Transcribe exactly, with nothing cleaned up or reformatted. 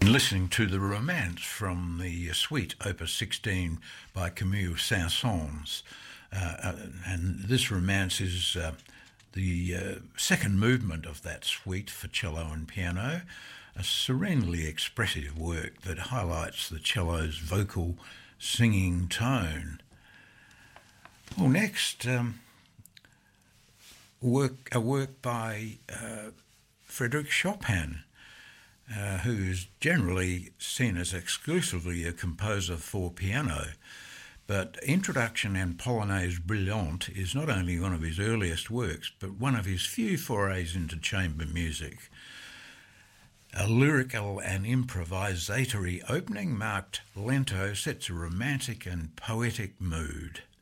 Listening to the Romance from the suite Opus sixteen by Camille Saint-Saëns. Uh, uh, and this romance is uh, the uh, second movement of that suite for cello and piano, a serenely expressive work that highlights the cello's vocal singing tone. Well, next, um, work a work by uh, Frédéric Chopin, Uh, who's generally seen as exclusively a composer for piano. But Introduction and Polonaise Brillante is not only one of his earliest works, but one of his few forays into chamber music. A lyrical and improvisatory opening marked Lento sets a romantic and poetic mood.